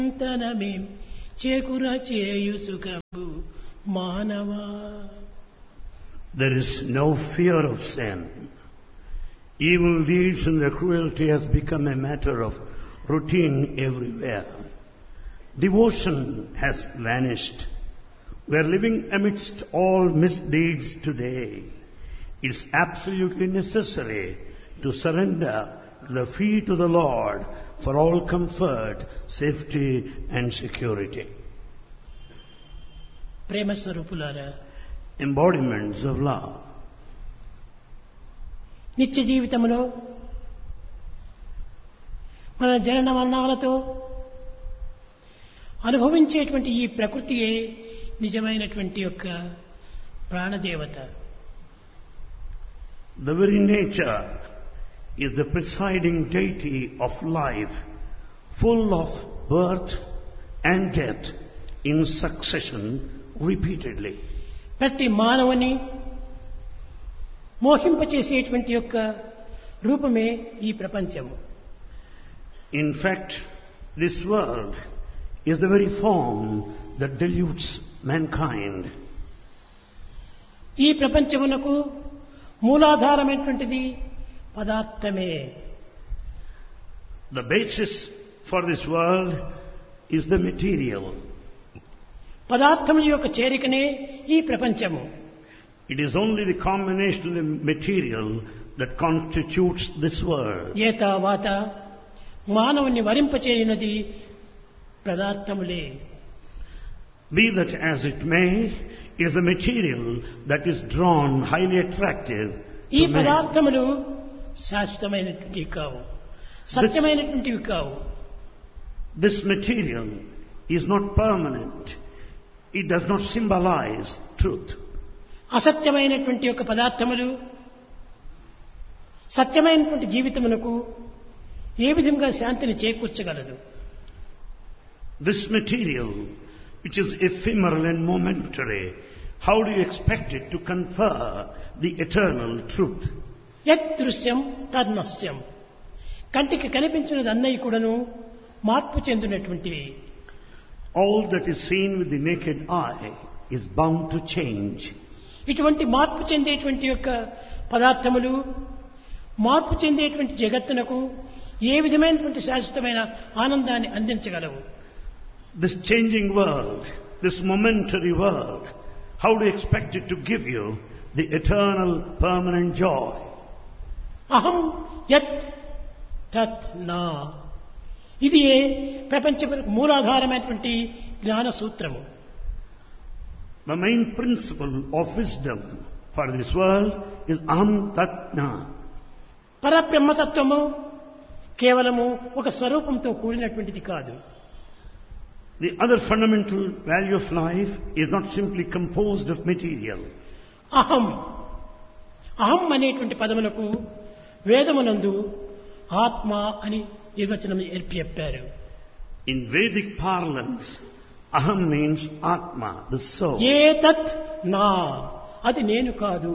తనమేం చేకుర చేయు సుఖము మానవా. There is no fear of sin. Evil deeds and their cruelty has become a matter of routine everywhere. Devotion has vanished. We are living amidst all misdeeds today. It's absolutely necessary to surrender the feet of the Lord for all comfort, safety and security. ప్రేమ స్వరూపులారా, Embodiments of love. నిత్య జీవితంలో మన జనన మరణాలతో అనుభవించేటువంటి ఈ ప్రకృతియే నిజమైనటువంటి యొక్క ప్రాణదేవత. The very nature is the presiding deity of life, full of birth and death in succession repeatedly. ప్రతి మానవుని మోహింపచేసేటువంటి యొక్క రూపమే ఈ ప్రపంచము. In fact, this world is the very form that deludes mankind. ఈ ప్రపంచమునకు మూలాధారమైనటువంటిది పదార్థమే. The basis for this world is the material. పదార్థముల యొక్క చేరికనే ఈ ప్రపంచము. It is only the combination of the material that constitutes this world. ఏతావాత మానవుని వరింపచేయునది పదార్థములే. Be that as it may, it is the material that is drawn highly attractive ఈ to man. పదార్థములు శాశ్వతమైనటువంటివి కావు, సత్యమైనటువంటివి కావు. This material is not permanent. It does not symbolize truth. అసత్యమైనటువంటి యొక్క పదార్థములు సత్యమైనటువంటి జీవితమునకు ఏ విధంగా శాంతిని చేకూర్చగలదు? This material, which is ephemeral and momentary, how do you expect it to confer the eternal truth? యత్ దృశ్యం తన్నస్యం. కంటికి కనిపించినది అన్నయ్య కూడాను మార్పు చెందినటువంటివి. All that is seen with the naked eye is bound to change. ఇటువంటి మార్పు చెందేటువంటి యొక్క పదార్థములు మార్పు చెందేటువంటి జగత్తునకు ఏ విధమైనటువంటి శాశ్వతమైన ఆనందాన్ని అందించగలవు? This changing world, this momentary world, how do you expect it to give you the eternal, permanent joy? అహం యత్ తత్ నా. ఇది ప్రపంచ మూలాధారమైనటువంటి జ్ఞాన సూత్రము. The main principle of wisdom for this world is aham tat na. పరబ్రహ్మతత్వము కేవలము ఒక స్వరూపంతో కూడినటువంటిది కాదు. The other fundamental value of life is not simply composed of material. అహం అహం అనేటువంటి పదమునకు వేదమునందు ఆత్మ అని నిర్వచనం చెప్పారు. In Vedic parlance, aham means atma, the soul. ఏతత్ నా, అది నేను కాదు.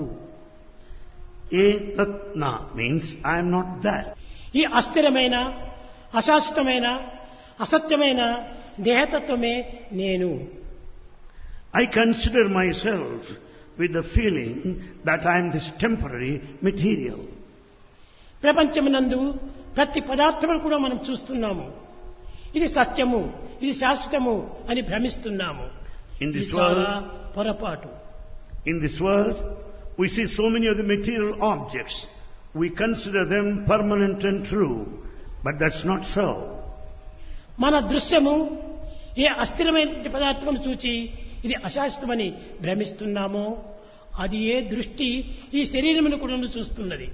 Etat na means I am not that. ఈ అస్థిరమైన అశాశ్వతమైన అసత్యమైన దేహతత్వమే నేను. I consider myself with the feeling that I am this temporary material. ప్రపంచమునందు ప్రతి పదార్థమును కూడా మనం చూస్తున్నాము. ఇది సత్యము, ఇది శాశ్వతము అని భ్రమిస్తున్నాము. In ఇది this చాలా world, పొరపాటు. in this world, we see so many of the material objects. We consider them permanent and true, but that's not so. మన దృశ్యము ఏ అస్థిరమైన పదార్థమును చూచి ఇది అశాశ్వతమని భ్రమిస్తున్నామో అది ఏ దృష్టి ఈ శరీరమును కూడా చూస్తున్నది.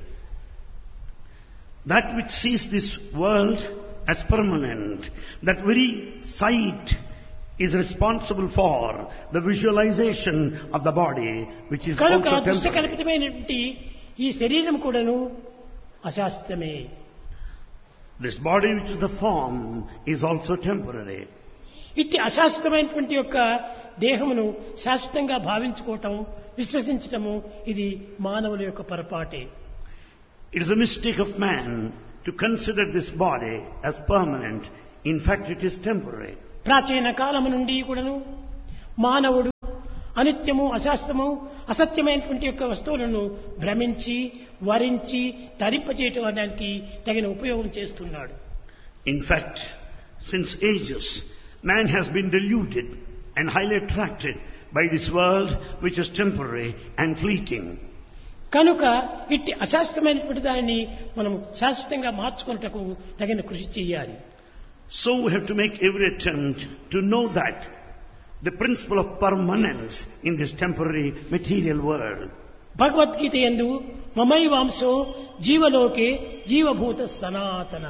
That which sees this world as permanent, that very sight is responsible for the visualization of the body, which is కనుక also దృశ్య temporary. కల్పితమైనటువంటి ఈ శరీరం కూడాను అశాశ్వతమే. This body, which is the form, is also temporary. ఇట్టి అశాశ్వతమైనటువంటి యొక్క దేహమును శాశ్వతంగా భావించుకోవటం, విశ్వసించటము ఇది మానవుల యొక్క పొరపాటే. It is a mistake of man to consider this body as permanent In fact, it is temporary. ప్రాచీన కాలము నుండి కూడాను మానవుడు అనిత్యము, అశాస్త్రము, అసత్యమైనటువంటి యొక్క వస్తువులను భ్రమించి, వరించి, తరింపచేయడానికి తగిన ఉపయోగం చేస్తున్నాడు. In fact, since ages, man has been deluded and highly attracted by this world which is temporary and fleeting. కనుక ఇట్టి అశాస్త్రమైనటువంటి దానిని మనం శాశ్వతంగా మార్చుకున్నటకు తగిన కృషి చేయాలి. So we have to make every attempt to know that the principle of permanence in this temporary material world. Bhagavad Gita యందు మమైవాంశో జీవలోకే జీవభూత సనాతన.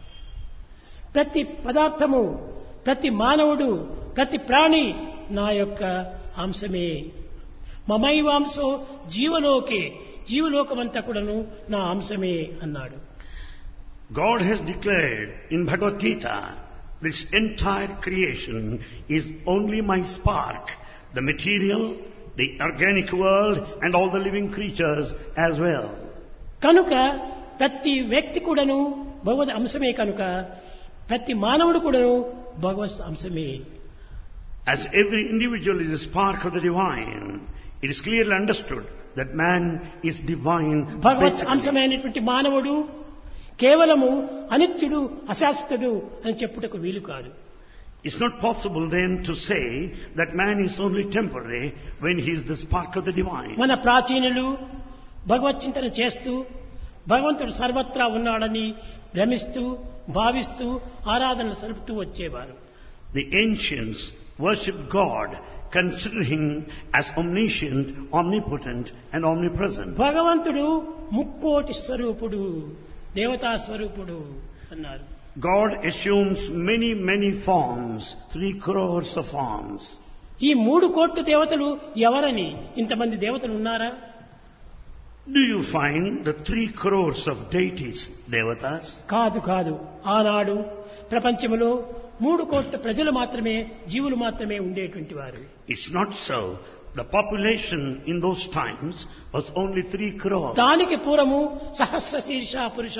ప్రతి పదార్థము, ప్రతి మానవుడు, ప్రతి ప్రాణి నా యొక్క అంశమే. మమైవాంశో జీవలోకే, జీవలోకమంతా కూడాను నా అంశమే అన్నాడు. God has declared in Bhagavad Gita, this entire creation is only my spark, the material, the organic world and all the living creatures as well. కనుక ప్రతి వ్యక్తి కూడాను భగవద్ అంశమే. కనుక ప్రతి మానవుడు కూడాను భగవత్ అంశమే. As every individual is a spark of the divine, it is clearly understood that man is divine. భగవత్ అంశమైనటువంటి మానవుడు కేవలము అనిత్యుడు, అశాస్త్రుడు అని చెప్పుటకు వీలు కాదు. It's not possible then to say that man is only temporary when he is the spark of the divine. మన ప్రాచీనులు భగవత్ చింతన చేస్తూ భగవంతుడు సర్వత్రా ఉన్నాడని భ్రమిస్తూ, భావిస్తూ ఆరాధనలు సలుపుతూ వచ్చేవారు. The ancients worshipped God, considering him as omniscient, omnipotent and omnipresent. భగవంతుడు ముక్కోటి స్వరూపుడు, దేవతా స్వరూపుడు అన్నారు. God assumes many, many forms, 3 crores of forms. ఈ 3 కోట్ల దేవతలు ఎవరని? ఇంతమంది దేవతలు ఉన్నారా? Do you find the 3 crores of deities, devatas? కాదు కాదు. ఆనాడు ప్రపంచంలో 3 కోట్ల ప్రజలు మాత్రమే, జీవులు మాత్రమే ఉండేటువంటి వారు. It's not so. The population in those times was only 3 crores. దానికి పూర్వము సహస్ర శీర్ష పురుష,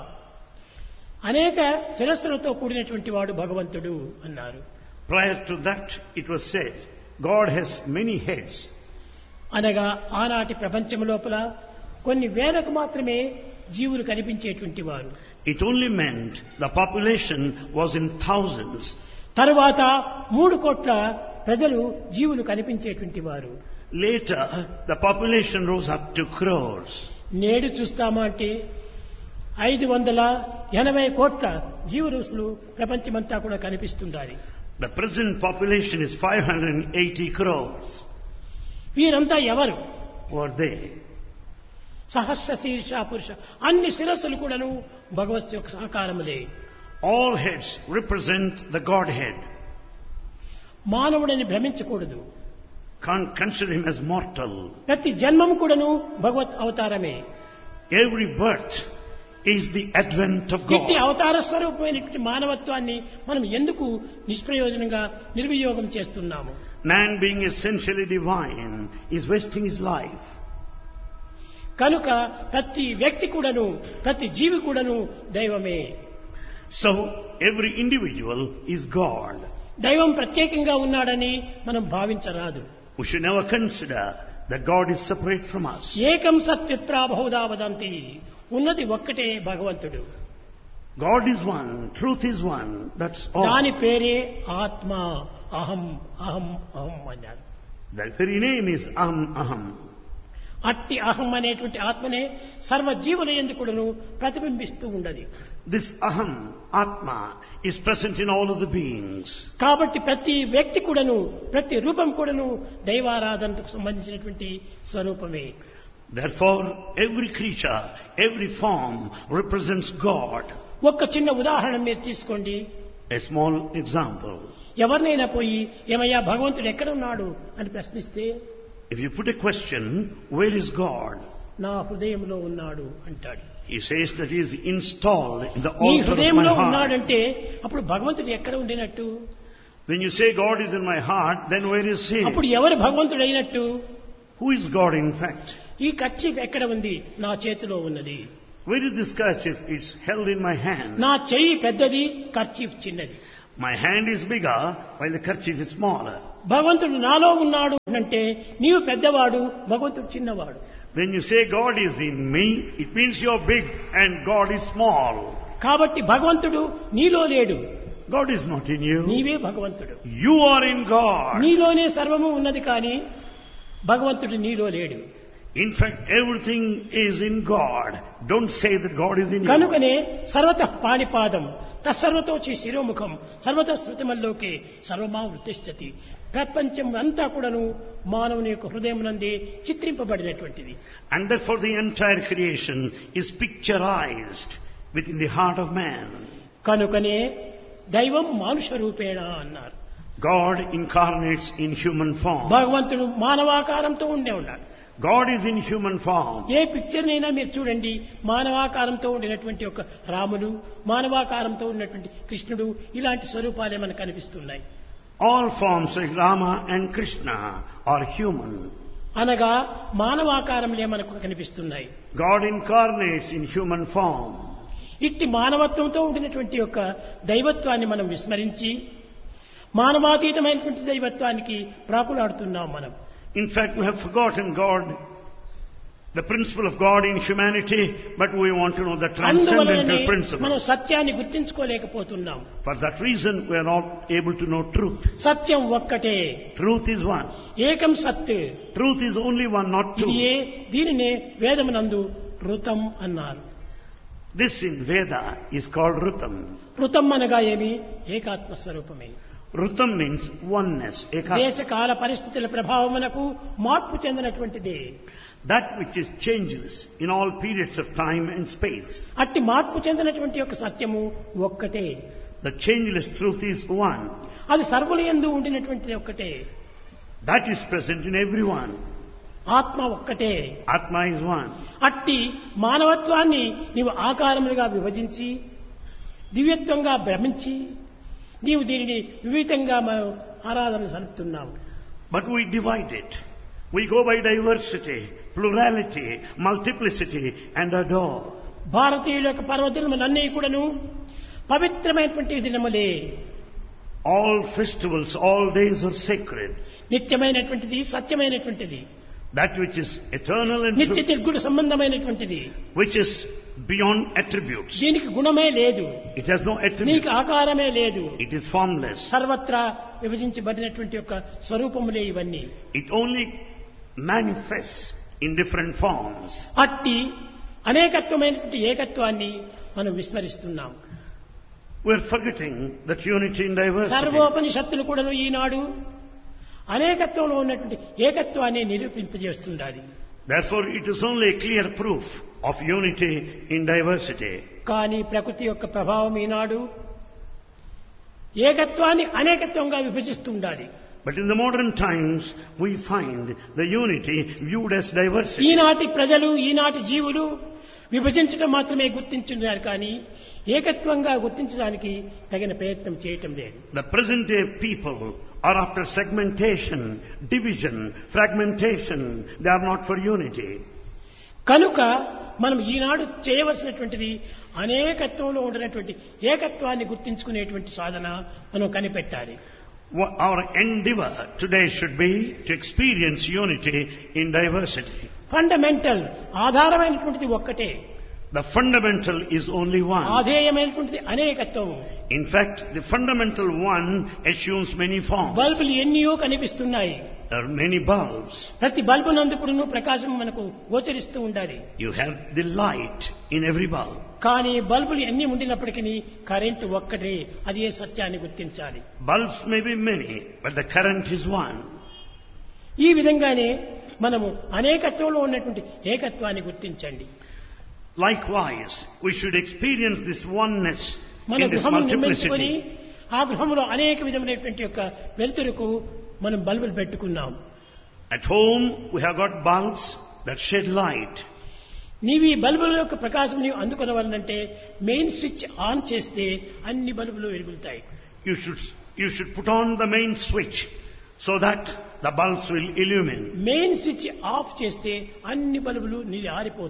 అనేక శిరస్సులతో కూడినటువంటి వాడు భగవంతుడు అన్నారు. Prior to that, it was said, God has many heads. అనగా ఆనాటి ప్రపంచం లోపల కొన్ని వేలకు మాత్రమే జీవులు కనిపించేటువంటి వారు. It only meant the population was in thousands. తరువాత 3 కోట్ల ప్రజలు జీవులు కనిపించేటువంటి వారు. Later, the population rose up to crores. నేడు చూస్తామా అంటే 580 కోట్ల జీవరాశులు ప్రపంచమంతా కూడా కనిపిస్తుండాలి. The present population is 580 crores. వీరంతా ఎవరు? Who are they? సహస్ర శీర్ష పురుష, అన్ని శిరస్సులు కూడాను భగవత్ యొక్క సహకారములే. All heads represent the Godhead. మానవుడని భ్రమించకూడదు. Can't consider him as mortal. ప్రతి జన్మం కూడాను భగవత్ అవతారమే. Every birth is the advent of God. ఇట్టి అవతార స్వరూపమైనటువంటి మానవత్వాన్ని మనం ఎందుకు నిష్ప్రయోజనంగా నిర్వియోగం చేస్తున్నాము? Man being essentially divine is wasting his life. కనుక ప్రతి వ్యక్తి కూడాను, ప్రతి జీవి కూడాను దైవమే. So every individual is God. దైవం ప్రత్యేకంగా ఉన్నాడని మనం భావించరాదు. We should never consider that God is separate from us. ఏకం సత్ విప్రా బహుధా వదంతి, ఉన్నది ఒక్కటే భగవంతుడు. God is one, truth is one, that's all. దాని పేరే ఆత్మ. అహం అహం అహం అన్నారు. That very name is Aham. అట్టి అహం అనేటువంటి ఆత్మనే సర్వ జీవుల యందు కూడాను ప్రతిబింబిస్తూ ఉండదు. This Aham, Atma, is present in all of the beings. కాబట్టి ప్రతి వ్యక్తి కూడాను, ప్రతి రూపం కూడాను దైవారాధనకు సంబంధించినటువంటి స్వరూపమే. Therefore, every creature, every form represents God. ఒక్క చిన్న ఉదాహరణ మీరు తీసుకోండి. A small example. ఎవరినైనా పోయి ఏమయ్యా భగవంతుడు ఎక్కడ ఉన్నాడు అని ప్రశ్నిస్తే, If you put a question, where is God? నా హృదయంలో ఉన్నాడు అంటాడు. He says that he is installed in the నీ altar of my హృదయంలో heart. ఉన్నాడంటే అప్పుడు భగవంతుడు ఎక్కడ ఉండినట్టు? When you say God is in my heart, then where is he? అప్పుడు ఎవరు భగవంతుడు అయినట్టు? Who is God in fact? ఈ కర్చీఫ్ ఎక్కడ ఉంది? నా చేతిలో ఉన్నది. Where is this kerchief? It's held in my hand. నా చెయ్యి పెద్దది, కర్చీఫ్ చిన్నది. My hand is bigger while the kerchief is smaller. భగవంతుడు నాలో ఉన్నాడు అంటే నీవు పెద్దవాడు, భగవంతుడు చిన్నవాడు. When you say God is in me, it means you're big and God is small. కాబట్టి భగవంతుడు నీలో లేడు. God is not in you. నీవే భగవంతుడు. You are in God. నీలోనే సర్వము ఉన్నది, కానీ భగవంతుడు నీలో లేడు. In fact, everything is in God. Don't say that God is in you. కనుకనే సర్వతః పాణిపాదం తత్సర్వతోచి శిరోముఖం సర్వతః శృతిమల్లోకే సర్వమా వృత్తిష్ఠతి. ప్రపంచం అంతా కూడాను మానవుని యొక్క హృదయమునందే చిత్రింపబడినటువంటిది. And therefore the entire creation is picturized within the heart of man. కనుకనే దైవం మానుష రూపేణ అన్నారు. God incarnates in human form. భగవంతుడు మానవాకారంతో ఉండే ఉన్నాడు. God is in human form. A picture నైనా మీరు చూడండి, మానవాకారంతో ఉండినటువంటి ఒక రాముడు, మానవాకారంతో ఉన్నటువంటి కృష్ణుడు, ఇలాంటి స్వరూపాలే మనకు కనిపిస్తున్నాయి. All forms like Rama and Krishna are human. అనగా మానవాకారంలే మనకు కనిపిస్తున్నాయి. God incarnates in human form. ఇట్టి మానవత్వంతో ఉండినటువంటి యొక్క దైవత్వాన్ని మనం విస్మరించి మానవాతీతమైనటువంటి దైవత్వానికి ప్రాకులాడుతున్నాం మనం. In fact, we have forgotten God, the principle of God in humanity, but we want to know the transcendental మనం principle. సత్యాన్ని గుర్తించుకోలేకపోతున్నాం. For that reason, we are not able to know truth. సత్యం ఒక్కటే, Truth is one. ఏకం సత్. Truth is only one, not two. దీనినే వేదమునందు ఋతం అన్నారు. This in Veda is called Rutam. ఋతం అనగా ఏమి? ఏకాత్మ స్వరూపమే. Rutam means oneness. దేశకాల పరిస్థితుల ప్రభావమునకు మార్పు చెందినటువంటిది. That which is changeless in all periods of time and space. అట్టి మార్పు చెందినటువంటి యొక్క సత్యము ఒక్కటే. The changeless truth is one. అది సర్వుల యందు ఉండినటువంటిది ఒక్కటే. That is present in everyone. ఆత్మ ఒక్కటే. Atma is one. అట్టి మానవత్వాన్ని నీవు ఆకారములుగా విభజించి దివ్యత్వంగా భ్రమించి నీవు దీనిని వివిధంగా మనం ఆరాధన సలుపుతున్నాము. But we divide it. We go by diversity, plurality, multiplicity and adore. భారతీయుల యొక్క పర్వదినములన్నీ కూడాను పవిత్రమైనటువంటి దినములే. All festivals, all days are sacred. నిత్యమైనటువంటిది, సత్యమైనటువంటిది, That which is eternal and నిత్య true, నిర్గుణ సంబంధమైనటువంటిది. which is beyond attributes. దీనికి గుణమే లేదు, It has no నీకు attributes. ఆకారమే లేదు. It is formless. సర్వత్రా విభజించబడినటువంటి యొక్క స్వరూపములే ఇవన్నీ. It only manifests in different forms. అట్టి అనేకత్వమైనటువంటి ఏకత్వాన్ని మనం విస్మరిస్తున్నాం. We are forgetting that unity in diversity. సర్వోపనిషత్తులు కూడాను ఈనాడు అనేకత్వంలో ఉన్నటువంటి ఏకత్వాన్ని నిరూపింపజేస్తుండాలి. Therefore, it is only a clear proof of unity in diversity. కానీ ప్రకృతి యొక్క ప్రభావం ఈనాడు ఏకత్వాన్ని అనేకత్వంగా విభజిస్తూ ఉండాలి. But in the modern times, we find the unity viewed as diversity. ఈనాటి ప్రజలు, ఈనాటి జీవులు విభజించడం మాత్రమే గుర్తించున్నారు, కానీ ఏకత్వంగా గుర్తించడానికి తగిన ప్రయత్నం చేయటం లేదు. The present day people are after segmentation, division, fragmentation. They are not for unity. కనుక మనం ఈనాడు చేయవలసినటువంటిది అనేకత్వంలో ఉండినటువంటి ఏకత్వాన్ని గుర్తించుకునేటువంటి సాధన మనం కనిపెట్టాలి. Our endeavor today should be to experience unity in diversity. Fundamental ఆధారమైనటువంటిది ఒక్కటే. The fundamental is only one. ఆధేయమైనటువంటిది అనేకత్వం. In fact, the fundamental one assumes many forms. బల్బులు ఎన్నో కనిపిస్తున్నాయి. There are many bulbs. ప్రతి బల్బు నందుకును ప్రకాశం మనకు గోచరిస్తూ ఉండాలి. You have the light in every bulb. కానీ బల్బులు ఎన్ని ఉండినప్పటికీ కరెంటు ఒక్కటే, అది ఏ సత్యాన్ని గుర్తించాలి. Bulbs may be many, but the current is one. ఈ విధంగానే మనము అనేకత్వంలో ఉన్నటువంటి ఏకత్వాన్ని గుర్తించండి. Likewise, we should experience this oneness మన in this గృహము నిర్మించుకొని multiplicity. ఆ గృహంలో అనేక విధమైనటువంటి యొక్క వెలుతురుకు మనం బల్బులు పెట్టుకున్నాం. At home, we have got bulbs that shed light. నీవు ఈ బల్బుల యొక్క ప్రకాశం నీవు అందుకొనవాలంటే మెయిన్ స్విచ్ ఆన్ చేస్తే అన్ని బల్బులు వెలుగుతాయి. You should put on the main switch so that the bulbs will illumine. Main switch off చేస్తే అన్ని బల్బులు ఆరిపోతాయి.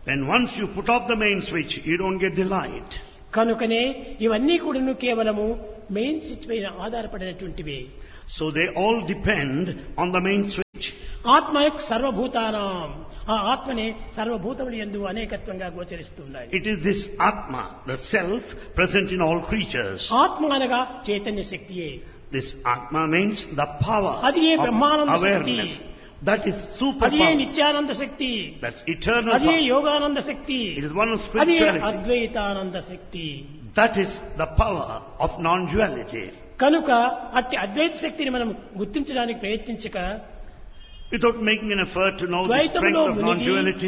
When once you put off the main switch, you don't get the light. కనుకనే ఇవన్నీ కూడాను కేవలము మెయిన్ స్విచ్ పైన ఆధారపడినటువంటివి. So they all depend on the main switch. ఆత్మ యొక్క సర్వభూతానాం, ఆ ఆత్మనే సర్వభూతములు యందు అనేకత్వంగా గోచరిస్తున్నాయి. It is this Atma, the self, present in all creatures. ఆత్మ అనగా Chaitanya శక్తియే. This Atma means the power అది ఏ Brahmananda of Shakti. awareness. That is super అది ఏ power. Nityananda Shakti. That's eternal అది ఏ power. Yogananda Shakti. It is one of అది ఏ spirituality. Advaitananda Shakti. That is the power of non-duality. కనుక అట్టి అద్వైత శక్తిని మనం గుర్తించడానికి ప్రయత్నించక Without making an effort to know the strength of non-duality,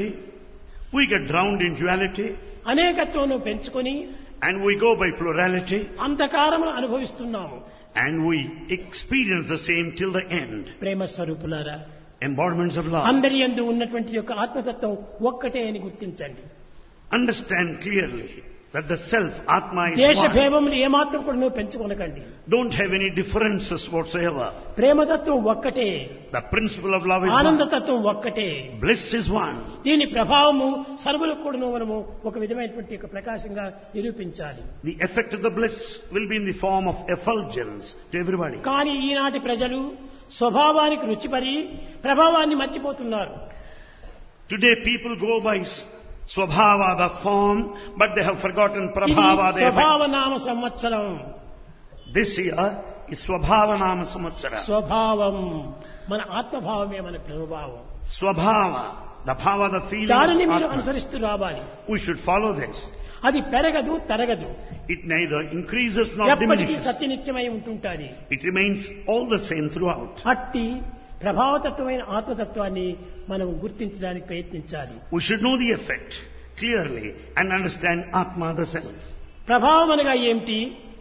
we get drowned in duality అనేకత్వంను పెంచుకొని and we go by plurality అంధకారమును అనుభవిస్తున్నాము. and we experience the same till the end. ప్రేమ స్వరూపులారా, Embodiments of love. అందరి యందు ఉన్నటువంటి యొక్క ఆత్మతత్వం ఒక్కటే అని గుర్తించండి. Understand clearly that the self, Atma, is దేశ one. భేదములు ఏమాత్రం కూడా నువ్వు పెంచుకొనకండి. Don't have any differences whatsoever. ప్రేమతత్వం ఒక్కటే, The principle of love is one. ఆనందతత్వం ఒక్కటే. Bliss is one. దీని ప్రభావము సర్వులకు కూడా మనము ఒక విధమైనటువంటి యొక్క ప్రకాశంగా నిరూపించాలి. The effect of the bliss will be in the form of effulgence to everybody. కానీ ఈనాటి ప్రజలు స్వభావానికి రుచిపడి ప్రభావాన్ని మర్చిపోతున్నారు. Today people go by Swabhava, the form, but they have forgotten ఇది Prabhava, the effect. స్వభావనామ సంవత్సరం. This year is Swabhavanama Samvatsara. స్వభావం మన ఆత్మభావమే మన ప్రభావం. Swabhava, the bhava, the feeling దానిని of మీరు Atma. అనుసరిస్తూ రావాలి. We should follow this. అది పెరగదు తరగదు, It neither increases nor ఎప్పటికీ diminishes. సత్యనిత్యమై ఉంటుంటాది. It remains all the same throughout. అట్టి ప్రభావతత్వమైన ఆత్మతత్వాన్ని మనం గుర్తించడానికి ప్రయత్నించాలి. We should know the effect clearly and understand Atma, the self. ప్రభావం అనగా ఏమిటి?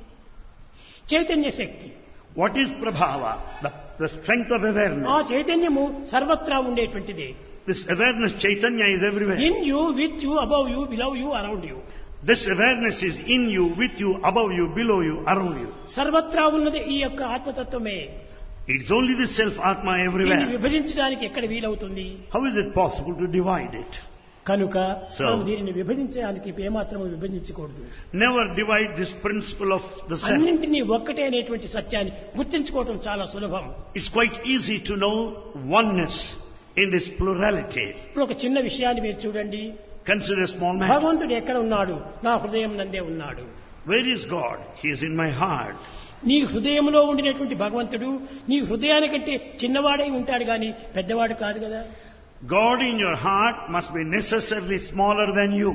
చైతన్య శక్తి. What is Prabhava? The strength of ఆ awareness. చైతన్యము సర్వత్రా ఉండేటువంటిది. This awareness, Chaitanya, is everywhere. In you, with you, above you, below you, around you. This awareness is in you, with you, above you, below you, around you. సర్వత్రా ఉన్నది ఈ యొక్క ఆత్మతత్వమే. It's only the self Atma దీన్ని everywhere. విభజించడానికి ఎక్కడ వీలవుతుంది? How is it possible to divide it? కనుక So- మనం దీనిని విభజించడానికి ఏమాత్రము విభజించకూడదు. Never divide this principle of the self. అన్నింటినీ ఒక్కటే అనేటువంటి సత్యాన్ని గుర్తించుకోవటం చాలా సులభం. It's quite easy to know oneness in this plurality. ఇప్పుడు ఒక చిన్న విషయాన్ని మీరు చూడండి. Consider a small matter. భగవంతుడు ఎక్కడ ఉన్నాడు? నా హృదయం నందే ఉన్నాడు. Where is God? He is in my heart. నీ హృదయంలో ఉండినటువంటి భగవంతుడు నీ హృదయానికంటే చిన్నవాడై ఉంటాడు గాని పెద్దవాడు కాదు కదా. God in your heart must be necessarily smaller than you.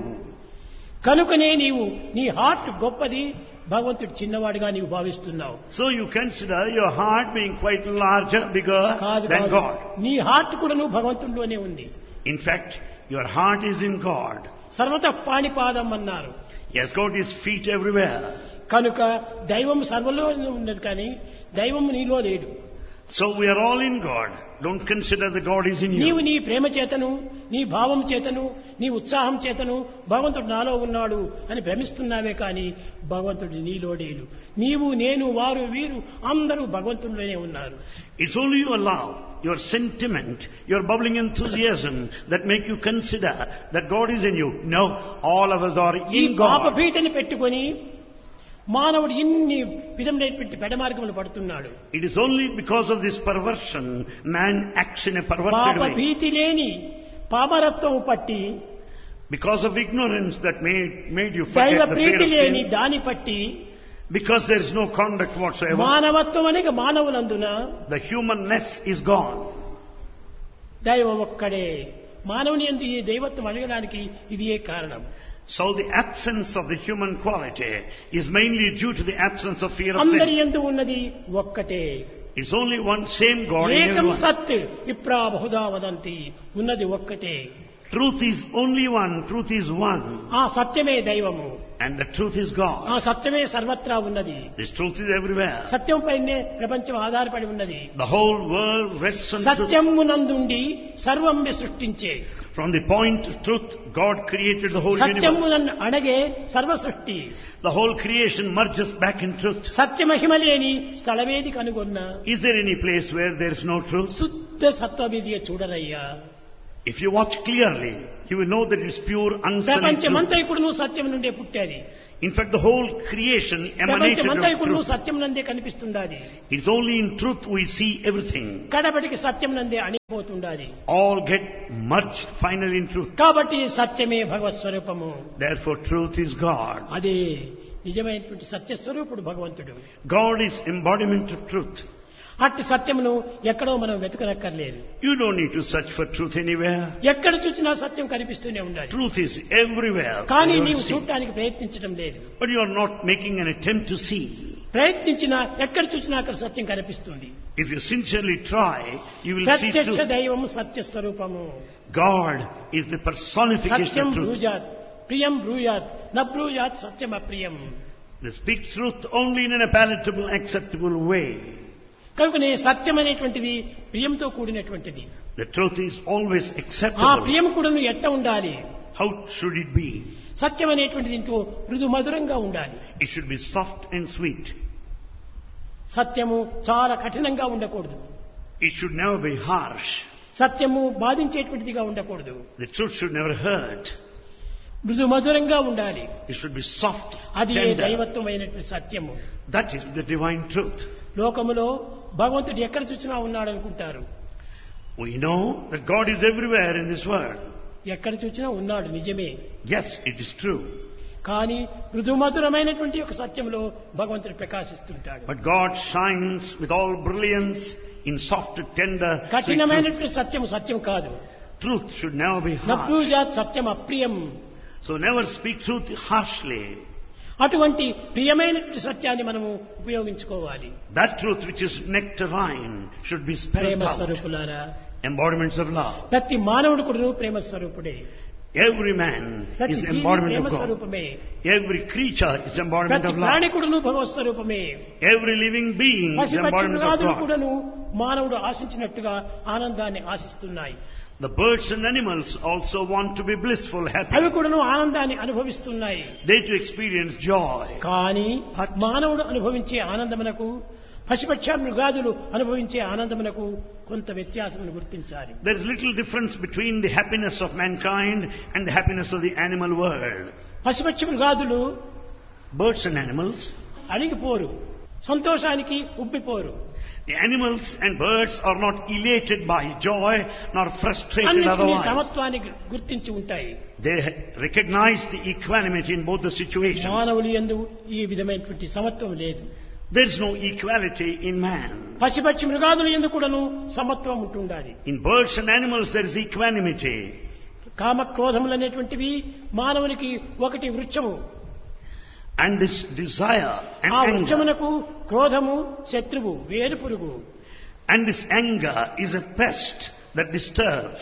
కనుకనే నీవు నీ హార్ట్ గొప్పది, భగవంతుడు చిన్నవాడుగా నీవు భావిస్తున్నావు. So you consider your heart being quite larger, bigger కాదు than కాదు. God. నీ హార్ట్ కూడా నువ్వు భగవంతుడిలోనే ఉంది. In fact, your heart is in God. సర్వత పాణిపాదం అన్నారు. He has got his feet everywhere. కనుక దైవం సర్వలో ఉన్నది కానీ దైవం నీలో లేడు. So we are all in God. Don't consider that God is in నీవు you. నీ ప్రేమ చేతను, నీ భావం చేతను, నీ ఉత్సాహం చేతను భగవంతుడు నాలో ఉన్నాడు అని భ్రమిస్తున్నావే కానీ భగవంతుడు నీలో లేడు. నీవు, నేను, వారు, వీరు అందరూ భగవంతుడిలోనే ఉన్నారు. It's only your love, your sentiment, your bubbling enthusiasm that make you consider that God is in you. No, all of us are ఈ in పాప God. భీతిని పెట్టుకొని మానవుడు ఇన్ని విధమైనటువంటి పెడమార్గములు పడుతున్నాడు. It is only because of this perversion man acts in a perverted పాప way. భీతి లేని పామరత్వం పట్టి, Because of ignorance that made you దైవ forget the fear Preethi of లేని sin. దాని పట్టి Because there is no conduct whatsoever. మానవత్వం అనగా మానవులందున The humanness is gone. దైవం ఒక్కడే. మానవుని యందు ఈ దైవత్వం అడగడానికి ఇది ఏ కారణం. So the absence of the human quality is mainly due to the absence of fear of అందరి sin. యందు ఉన్నది ఒక్కటే. It's only one same God in ఏకం everyone. సత్ విప్రా బహుదా వదంతి, ఉన్నది ఒక్కటే. Truth is only one. Truth is one. ఆ సత్యమే దైవము. And the truth is God. ఆ సత్యమే సర్వత్రా ఉన్నది. This truth is everywhere. సత్యంపైనే ప్రపంచం ఆధారపడి ఉన్నది. The whole world rests on truth. సత్యమునందుండి సర్వం సృష్టించే. From the point of truth, God created the whole universe. సత్యమునన్ను అణగే సర్వ సృష్టి. The whole creation merges back in truth. సత్యమహిమ లేని స్థలమేది కనుగొన్నా Is there any place where there is no truth? శుద్ధ సత్వవిధియ చూడరయ్యా. If you watch clearly, you will know that it's pure, unsullied truth. ప్రపంచమంతా ఇప్పుడు సత్యం నుండే పుట్టాది. In fact, the whole creation emanated ప్రపంచమంతా of ఇప్పుడు truth. Satyam నందే కనిపిస్తుండాది. It's only in truth we see everything. కడపటికి Satyam నందే అణిపోతుండాది. All get merged finally in truth. కాబట్టి సత్యమే భగవత్ స్వరూపము. Therefore, truth is God. అదే నిజమైనటువంటి సత్య స్వరూపుడు భగవంతుడు. God is embodiment of truth. అట్టి సత్యమును ఎక్కడో మనం వెతకనక్కర్లేదు. You don't need to search for truth anywhere. ఎక్కడ చూసినా సత్యం కనిపిస్తూనే ఉండాలి. Truth is everywhere. కానీ You నీవు don't see. చూడటానికి ప్రయత్నించడం లేదు. But you are not making an attempt to see. ప్రయత్నించినా ఎక్కడ చూసినా అక్కడ సత్యం కనిపిస్తుంది. If you sincerely try, you will see ప్రత్యక్ష truth. దైవము సత్య స్వరూపము. God is the personification Satyam of truth. బ్రూజాత్ ప్రియం బ్రూయాత్ న బ్రూయాత్ సత్యం అప్రియం. They speak truth only in a palatable, acceptable way. కనుకనే సత్యం అనేటువంటిది ప్రియంతో కూడినటువంటిది. The truth is always ఆ acceptable. ప్రియం కూడా ఎట్ట ఉండాలి? How should it be? సత్యం అనేటువంటిది ఎంతో మృదు మధురంగా ఉండాలి. It should be soft and sweet. సత్యము చాలా కఠినంగా ఉండకూడదు. It should never be harsh. సత్యము బాధించేటువంటిదిగా ఉండకూడదు. The truth should never hurt. మృదు మధురంగా ఉండాలి. It should be soft, అది tender. దైవత్వమైనటువంటి సత్యము. That is the divine truth. లోకములో భగవంతుడు ఎక్కడ చూసినా ఉన్నాడు అనుకుంటారు. We know that God is everywhere in this world. ఎక్కడ చూసినా ఉన్నాడు నిజమే. Yes, it is true. కానీ మృదు మధురమైనటువంటి ఒక సత్యంలో భగవంతుడు ప్రకాశిస్తుంటాడు. But God shines with all brilliance in soft, tender, sweet truth. కఠినమైనటువంటి సత్యం సత్యం కాదు. Truth should never be harsh. నబ్రూజాత్ Satyam అప్రియం. So never speak truth harshly. అటువంటి ప్రియమైనటువంటి సత్యాన్ని మనము ఉపయోగించుకోవాలి. That truth which is nectarine should be spelled Prema out. స్వరూపులారా, Embodiments of love. ప్రతి మానవుడు కూడా ప్రేమ స్వరూపుడే. Every man ప్రతి is G V embodiment Prema of God. స్వరూపమే. Every creature is embodiment ప్రతి of love. ప్రాణి కూడాను భగవత్ స్వరూపమే. Every living being is embodiment of పశుపక్షులు God. కూడాను మానవుడు ఆశించినట్టుగా ఆనందాన్ని ఆశిస్తున్నాయి. The birds and animals also want to be blissful, happy. అవి కూడాను ఆనందాన్ని అనుభవిస్తున్నాయి. They too experience joy. కానీ మానవుడు అనుభవించే ఆనందమునకు పశుపక్ష మృగాదులు అనుభవించే ఆనందమునకు కొంత వ్యత్యాసం గుర్తించాలి. There is little difference between the happiness of mankind and the happiness of the animal world. పశుపక్ష మృగాదులు Birds and animals, అణిగిపోరు, సంతోషానికి ఉబ్బిపోరు. the animals and birds are not elated by joy nor frustrated అన్నిటినీ otherwise. సమత్వాన్ని గుర్తించి ఉంటాయి. They recognize the equanimity in both the situations. మానవులు యందు ఈ విధమైనటువంటి సమత్వం లేదు. There is no equality in man. పశుపక్షి మృగాదుల యందు కూడాను సమత్వం ఉంటుండాలి. In birds and animals there is equanimity. కామ క్రోధములు అనేటువంటివి మానవునికి ఒకటి వృక్షము. And this desire and ఆ anger. వృక్షమునకు క్రోధము శత్రువు, వేరు పురుగు. And this anger is a pest that disturbs.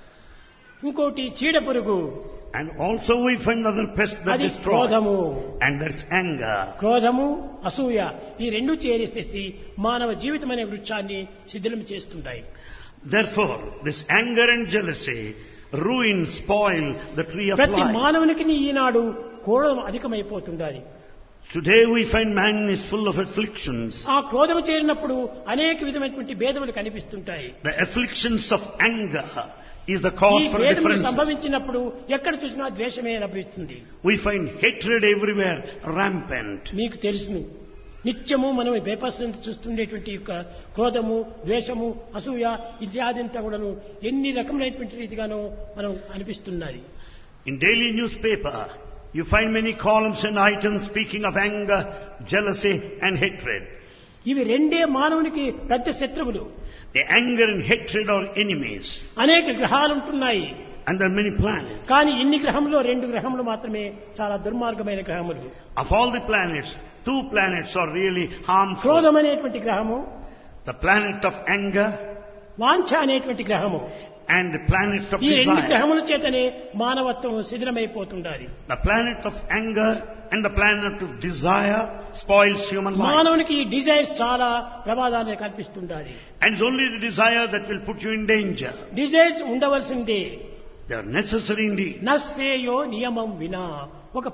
ఇంకోటి చీడ పురుగు. And also we find another pest that అది destroys. క్రోధము. And there's anger. క్రోధము అసూయ ఈ రెండు చేరేసేసి మానవ జీవితం అనే వృక్షాన్ని శిథిలం చేస్తుంటాయి. Therefore, this anger and jealousy ruin, spoil the tree of ప్రతి life. మానవునికి ఈనాడు క్రోధం అధికమైపోతుండాలి. Today we find man is full of afflictions. ఆ క్రోధము చేరినప్పుడు అనేక విధమైనటువంటి భేదములు కనిపిస్తుంటాయి. The afflictions of anger is the ఈ cause for భేదములు differences. సంభవించినప్పుడు ఎక్కడ చూసినా ద్వేషమే లభిస్తుంది. We find hatred everywhere rampant. మీకు తెలుసును, నిత్యము మనం పేపర్స్ చూస్తుండేటువంటి యొక్క క్రోధము, ద్వేషము, అసూయ ఇత్యాదంతా కూడాను ఎన్ని రకములైనటువంటి రీతిగానో మనం అనిపిస్తున్నది. In daily newspaper, you find many columns and items speaking of anger, jealousy and hatred. ఇవి రెండే మానవునికి పెద్ద శత్రువులు. The anger and hatred are enemies. అనేక గ్రహాలు ఉంటున్నాయి. And there are many planets. కానీ ఇన్ని గ్రహంలో 2 గ్రహములు మాత్రమే చాలా దుర్మార్గమైన గ్రహములు. Of all the planets, 2 planets are really harmful. క్రోధం అనేటువంటి గ్రహము, The planet of anger వాంఛ అనేటువంటి గ్రహము. and the planet of ఈ 2 desire. గ్రహముల చేతనే మానవత్వం శిథిలమైపోతుండాలి. The planet of anger and the planet of desire spoils human life. మానవునికి ఈ డిజైర్స్ చాలా ప్రమాదాన్ని కల్పిస్తుండాలి. And it's only the desire that will put you in danger. Desires ఉండవలసిందే. They are necessary indeed. నస్సేయో నియమం వినా ఒక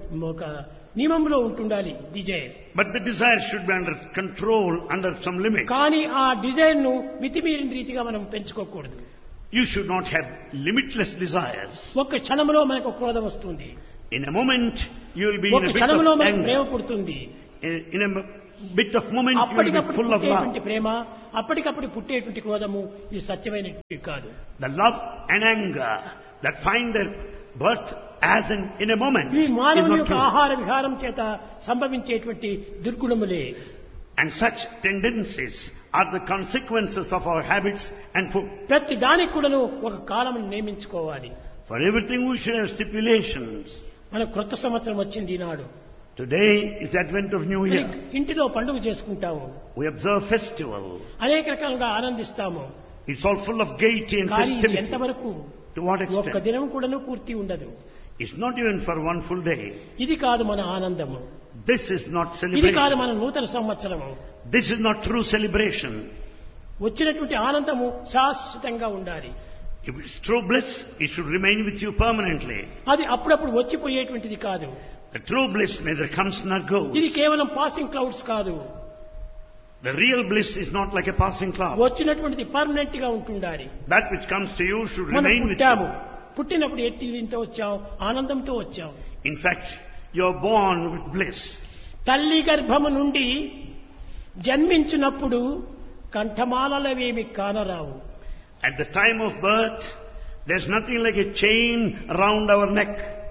నియమంలో ఉంటుండాలి desires. But the desire should be under control, under some limits. కానీ ఆ డిజైర్ ను మితిమీరిన రీతిగా మనం పెంచుకోకూడదు. You should not have limitless desires. ఒక్క క్షణంలో మనకు క్రోధం వస్తుంది. In a moment, you will be in ఒక్క a bit క్షణంలో of మనకు ప్రేమ anger. పుడుతుంది. In a bit of moment, you will be అప్పటికప్పుడు full of పుట్టేటువంటి love. ప్రేమ, అప్పటికప్పుడు పుట్టేటువంటి క్రోధము ఇది సత్యమైనటువంటి కాదు. The love and anger that find their birth as in a moment ఈ is మానవుని not యొక్క true. ఆహార విహారం చేత సంభవించేటువంటి దుర్గుణములే. And such tendencies are the consequences of our habits and food. ప్రతి దానికి కూడాను ఒక కాలం నియమించుకోవాలి. For everything we should have stipulations. మన క్రొత్త సంవత్సరం వచ్చింది ఈనాడు. Today is the advent of New Year. ఇంటిలో పండుగ చేసుకుంటాము, We observe festival. అనేక రకాలుగా ఆనందిస్తాము. It's all full of gaiety and కానీ ఇది festivity. ఎంతవరకు To what ఒక్క extent? దినం కూడాను పూర్తి ఉండదు. It's not even for one full day. ఇది కాదు మన ఆనందము, This is not ఇది కాదు celebration. మన నూతన సంవత్సరము. This is not true celebration. వచ్చినటువంటి ఆనందము శాశ్వతంగా ఉండాలి. If it's true bliss, it should remain with you permanently. అది అప్పుడప్పుడు వచ్చిపోయేటువంటిది కాదు. The true bliss neither comes nor goes. ఇది కేవలం పాసింగ్ క్లౌడ్స్ కాదు. The real bliss is not like a passing cloud. వచ్చినటువంటిది permanent గా ఉంటుండాలి. That which comes to you should మనం remain with పుట్టాము, you. పుట్టినప్పుడు ఎట్టి దీంతో వచ్చాం, ఆనందంతో వచ్చాం. In fact, you are born with bliss. తల్లి గర్భము నుండి జన్మించినప్పుడు కంఠమాలవేమి కానరావు. At the time of birth, there's nothing like a chain around our neck.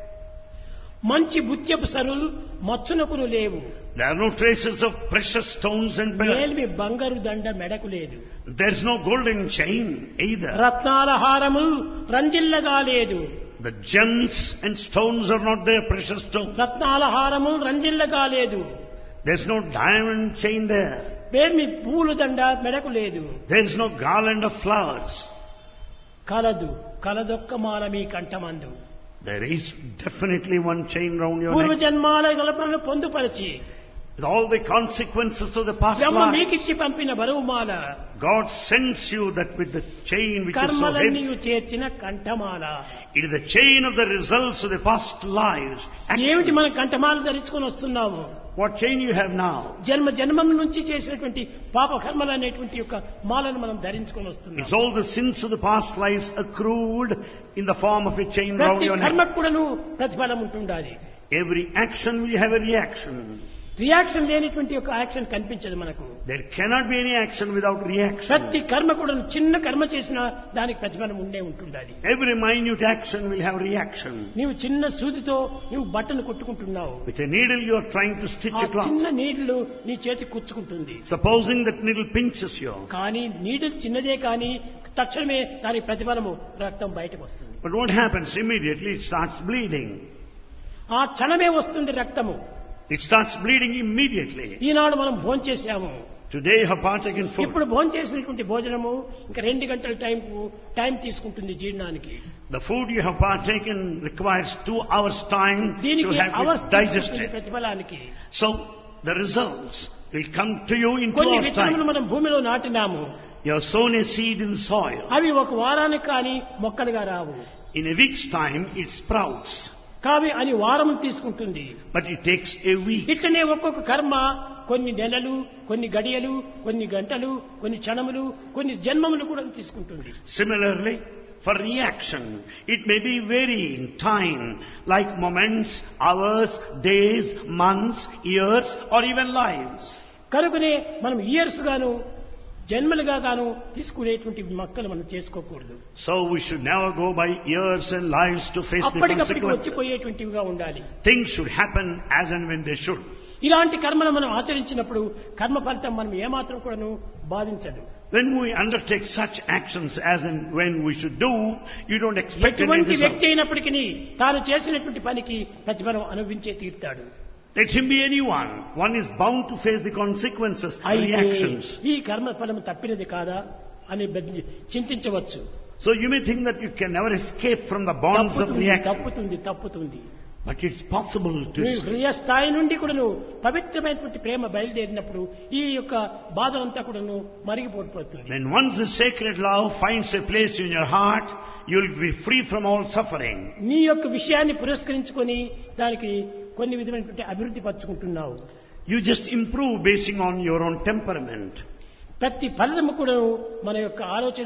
మంచి బుత్యపు సరులు మచ్చునకును లేవు. There are no traces of precious stones and pearls. మేల్మి బంగారు దండ మెడకు లేదు. There's no golden chain either. రత్నాల హారములు రంజిల్లగా లేదు. The gems and stones are not there, precious stones. రత్నాల హారములు రంజిల్లగా లేదు. There's no diamond chain there. మేల్మి పూలు దండ మెడకు లేదు. There's no garland of flowers. కలదు కలదొక్క మాల మీ కంఠమందు. There is definitely one chain round your పూర్వ neck. జన్మాల గలపలను పొందుపరిచి With all the consequences of the past Brahma life, మీకిచ్చి పంపిన బరువుమాల, God sends you that with the chain which is so కర్మలన్నీ heavy. చేర్చిన కంఠమాల. It is the chain of the results of the past lives. ఏమిటి actions. మనం కంఠమాల ధరించుకొని వస్తున్నాము? What chain you have now? జన్మ జన్మం నుంచి చేసినటువంటి పాప కర్మలు అనేటువంటి యొక్క మాలను మనం ధరించుకొని వస్తున్నాం. It's all the sins of the past lives accrued in the form of a chain round ప్రతి your neck. కర్మకు కూడాను ప్రతిఫలం ఉంటుండాలి. Every action will have a reaction. Reaction లేనిటువంటి యొక్క యాక్షన్ కనిపించదు మనకు. There cannot be any action without reaction. ప్రతి కర్మ కూడా చిన్న కర్మ చేసినా దానికి ప్రతిఫలం ఉండే ఉంటుండాలి. Every minute action will have reaction. నీవు చిన్న సూదితో నీవు బట్టను కొట్టుకుంటున్నావు. With a needle you are trying to stitch ఆ a cloth. చిన్న నీళ్లు నీ చేతి కుచ్చుకుంటుంది. Supposing that needle pinches you. కానీ నీడిల్ చిన్నదే కానీ తక్షణమే దాని ప్రతిఫలము రక్తం బయటకు వస్తుంది. But what happens? Immediately it starts bleeding. ఆ క్షణమే వస్తుంది రక్తము. It starts bleeding immediately. ఈనాడు మనం భోంచేసాము. Today you have partaken food. ఇప్పుడు భోంచేసినటువంటి భోజనము ఇంకా 2 గంటల టైం తీసుకుంటుంది జీర్ణానికి. The food you have partaken requires 2 hours time to దీనికి have it అవస్థ digested. ప్రతిఫలానికి So the results will come to you in 2 కొన్ని hours విత్తనములు time. మనం భూమిలో నాటినాము. You have sown a seed in the soil. అవి ఒక వారానికి కానీ మొక్కలుగా రావు. In a week's time it sprouts. కావి అని వారం తీసుకుంటుంది. But it takes a week. ఇట్లనే ఒక్కొక్క కర్మ కొన్ని నెలలు, కొన్ని గడియలు, కొన్ని గంటలు, కొన్ని క్షణములు, కొన్ని జన్మములు కూడా తీసుకుంటుంది. Similarly, for reaction, it may be varying time, like moments, hours, days, months, years, or even lives. కనుకనే మనం ఇయర్స్ గాను జన్మలుగా గాను తీసుకునేటువంటి మొక్కలు మనం చేసుకోకూడదు. So we should never go by years and lives to face the అప్పటికప్పటికి consequences. వచ్చిపోయేటువంటివిగా ఉండాలి. Things should happen as and when they should. ఇలాంటి కర్మను మనం ఆచరించినప్పుడు కర్మ ఫలితం మనం ఏమాత్రం కూడాను బాధించదు. When we undertake such actions as and when we should do, you don't expect any ఎటువంటి result. వ్యక్తి అయినప్పటికీ తాను చేసినటువంటి పనికి ప్రతిఫలం అనుభవించే తీరుతాడు. Let him be anyone. One is bound to face the consequences of అయితే reactions. ఈ కర్మ ఫలం తప్పినది కాదా అని చింతించవచ్చు. So you may think that you can never escape from the bonds of reaction. తప్పుతుంది. But it's possible to నీ escape. హృదయ స్థాయి నుండి కూడాను పవిత్రమైనటువంటి ప్రేమ బయలుదేరినప్పుడు ఈ యొక్క బాధ అంతా కూడాను మరిగిపోతుంది. When once the sacred love finds a place in your heart, you will be free from all suffering. నీ యొక్క విషయాన్ని పురస్కరించుకొని దానికి కొన్ని విధమైనటువంటి అభివృద్ధి పరుచుకుంటున్నావు. You just improve basing on your own temperament. ప్రతి ఫలితము కూడా మన యొక్క ఆలోచన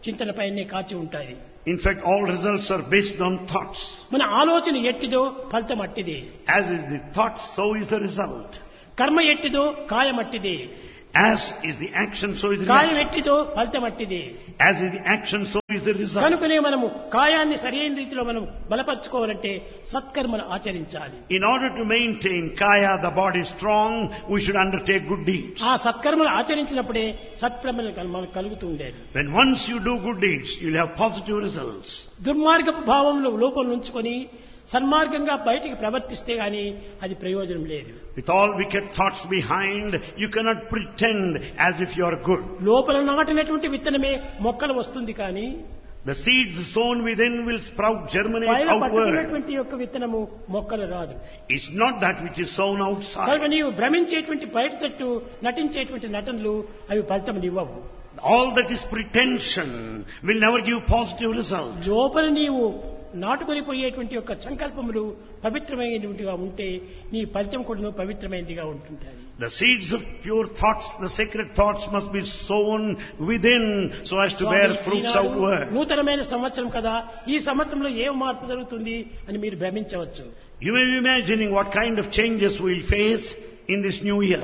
చింతనపైనే కాచి ఉంటాయి. In fact, all results are based on thoughts. మన ఆలోచన ఎట్టిదో ఫలితం అట్టిదే. As is the thought, so is the result. కర్మ ఎట్టిదో కాయం అట్టిదే. As is the action, so is the కాయం reaction. ఎట్టిదో ఫలితం అట్టిదే. As is the action, so is the result. కనుకనే మనము కాయాన్ని సరైన రీతిలో మనం బలపరచుకోవాలంటే సత్కర్మను ఆచరించాలి. In order to maintain kaya, the body strong, we should undertake good deeds. ఆ సత్కర్మలు ఆచరించినప్పుడే సత్ప్రమలు మనకు కలుగుతూ ఉండేది. When once you do good deeds, you'll have positive results. దుర్మార్గపు భావంలో లోపం ఉంచుకొని సన్మార్గంగా బయటికి ప్రవర్తిస్తే గాని అది ప్రయోజనం లేదు. With all wicked thoughts behind, you cannot pretend as if you are good. లోపల నాటినటువంటి విత్తనమే మొక్కలు వస్తుంది కానీ The seeds sown within will sprout, germinate పైన outward. పట్టుకున్నటువంటి యొక్క విత్తనము మొక్కలు రాదు. It's not that which is sown కనుక outside. నీవు భ్రమించేటువంటి బయట తట్టు నటించేటువంటి నటనలు అవి ఫలితం ఇవ్వవు. All that is pretension will never give positive results. లోపల నీవు నాటుకొని పోయేటువంటి యొక్క సంకల్పములు పవిత్రమైనటువంటిగా ఉంటే నీ ఫలితం కూడా పవిత్రమైనదిగా ఉంటుంటాయి. The seeds of pure thoughts, the sacred thoughts must be sown within so as to bear fruits outward. నూతనమైన సంవత్సరం కదా, ఈ సంవత్సరంలో ఏం మార్పు జరుగుతుంది అని మీరు భ్రమించవచ్చు. You may be imagining what kind of changes we'll face in this new year.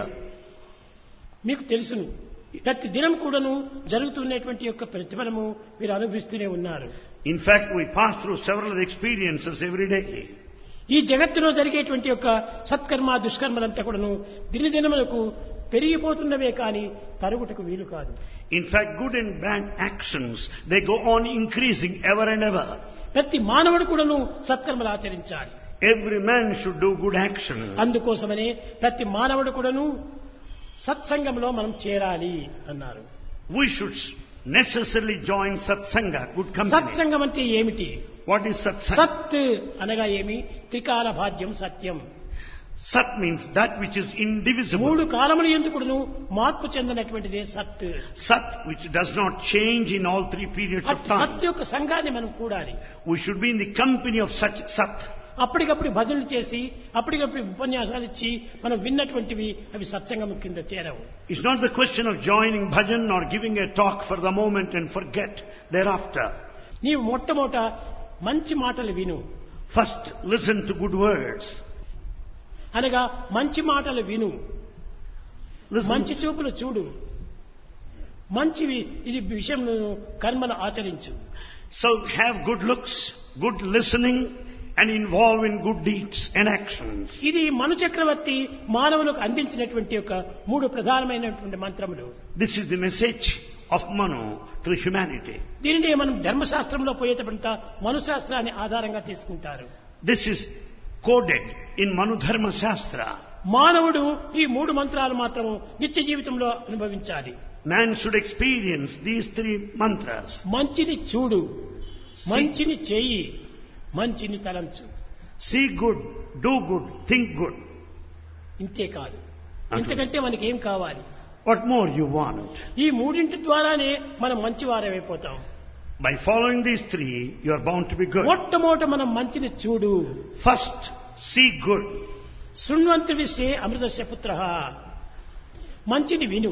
మీకు తెలుసును, ప్రతి దినం కూడాను జరుగుతున్నటువంటి యొక్క ప్రతిఫలము మీరు అనుభవిస్తూనే ఉన్నారు. In fact, we pass through several experiences every day. ఈ జగత్తులో జరిగేటువంటి యొక్క సత్కర్మ దుష్కర్మలంతా కూడాను దినదినములకు పెరిగిపోతున్నవే కానీ తరుగుటకు వీలు కాదు. In fact, good and bad actions, they go on increasing ever and ever. ప్రతి మానవుడు కూడాను సత్కర్మలు ఆచరించాలి. Every man should do good action. అందుకోసమనే ప్రతి మానవుడు కూడాను సత్సంగంలో మనం చేరాలి అన్నారు. We should necessarily join satsanga, good company. సత్సంగం అంటే ఏమిటి? What is satsanga? సత్ అనగా ఏమి? త్రికాల భాగ్యం సత్యం. Sat means that which is indivisible. మూడు కాలములు ఎందుకును మార్పు చెందినటువంటిదే సత్. Sat which does not change in all three periods of time. సత్ యొక్క సంఘాన్ని మనం కూడాలి. We should be in the company of such sat. అప్పటికప్పుడు భజనలు చేసి అప్పటికప్పుడు ఉపన్యాసాలు ఇచ్చి మనం విన్నటువంటివి అవి సత్సంగం కింద చేరవు. It's not the question of joining bhajan or giving a talk for the moment and forget thereafter. నీవు మొట్టమొదట మంచి మాటలు విను. First, listen to good words. అనగా మంచి మాటలు విను, Listen. మంచి చూపులు చూడు, మంచివి ఇది విషయం కర్మలు ఆచరించు. So have good looks, good listening, and involve in good deeds and actions. ఇది మను చక్రవర్తి మానవులకు అందించినటువంటి యొక్క మూడు ప్రధానమైనటువంటి మంత్రములు. This is the message of Manu to the humanity. దీనిని మనం ధర్మశాస్త్రంలో పోయేటప్పుడు మనుశాస్త్రాన్ని ఆధారంగా తీసుకుంటారు. This is coded in Manu Dharma Shastra. మానవుడు ఈ మూడు మంత్రాలు మాత్రం నిత్య జీవితంలో అనుభవించాలి. Man should experience these three mantras. మంచిని చూడు, మంచిని చెయ్యి, మంచిని తలంచు. See good, do good, think good. ఇంతే కాదు, ఇంతకంటే మనకి ఏం కావాలి? What more you want? ఈ మూడింటి ద్వారానే మనం మంచివారమైపోతాం. By following these three, you are bound to be good. మొట్టమొదట మనం మంచిని చూడు. First, see good. శృణ్వంతు విశ్వే అమృతస్య పుత్రః. మంచిని విను,